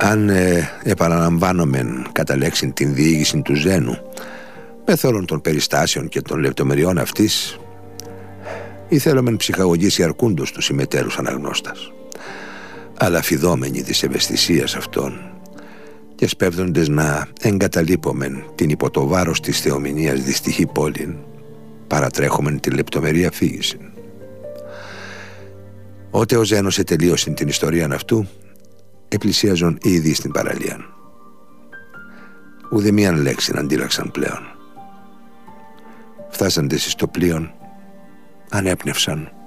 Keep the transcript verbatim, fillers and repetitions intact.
Αν ε, επαναλαμβάνομεν κατά λέξιν την διήγηση του Ζένου μεθ' όλων των περιστάσεων και των λεπτομεριών αυτής, ήθελομεν ψυχαγωγήσει αρκούντος τους ημετέρους αναγνώστας, αλλά φιδόμενοι της ευαισθησίας αυτών και σπέβδοντες να εγκαταλείπομεν την υπό το βάρος της θεομηνίας δυστυχή πόλην, παρατρέχομεν τη λεπτομερή αφήγηση. Ότε ο Ζένος ετελείωσε την ιστορία αυτού, επλησίαζον ήδη στην παραλία. Ουδε μίαν λέξην αντίλαξαν πλέον. Φτάσαντες εις το πλοίον, ανέπνευσαν